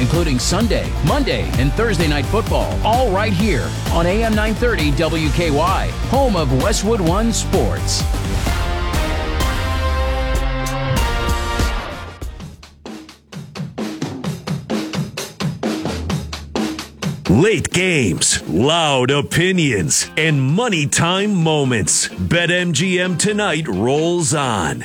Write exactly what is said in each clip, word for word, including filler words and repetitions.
including Sunday, Monday, and Thursday night football, all right here on A M nine thirty W K Y, home of Westwood One Sports. Late games, loud opinions, and money time moments. BetMGM Tonight rolls on.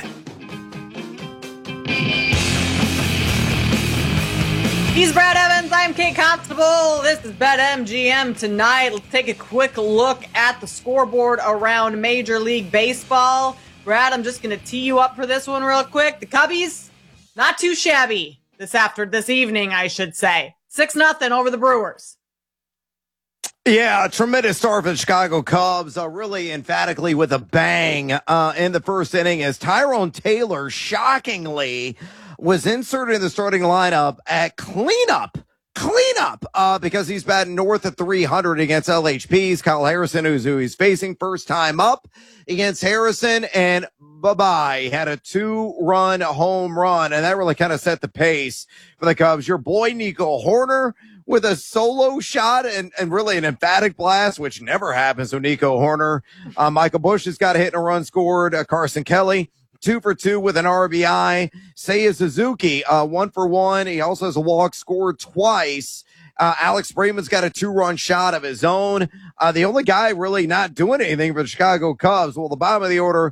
He's Brad Evans. I'm Kate Constable. This is BetMGM Tonight. Let's take a quick look at the scoreboard around Major League Baseball. Brad, I'm just going to tee you up for this one real quick. The Cubbies, not too shabby this after this evening, I should say. six nothing over the Brewers. Yeah, a tremendous start for the Chicago Cubs, uh, really emphatically with a bang uh, in the first inning as Tyrone Taylor, shockingly, was inserted in the starting lineup at cleanup. Cleanup, uh, because he's batting north of three hundred against L H Ps. Kyle Harrison, who's who he's facing first time up against Harrison, and bye-bye. He had a two-run home run, and that really kind of set the pace for the Cubs. Your boy, Nico Hoerner, with a solo shot and, and really an emphatic blast, which never happens with Nico Hoerner. Uh, Michael Busch has got a hit and a run scored. Uh, Carson Kelly, two for two with an R B I. Seiya Suzuki, uh, one for one. He also has a walk, scored twice. Uh, Alex Bregman's got a two-run shot of his own. Uh, the only guy really not doing anything for the Chicago Cubs, well, the bottom of the order,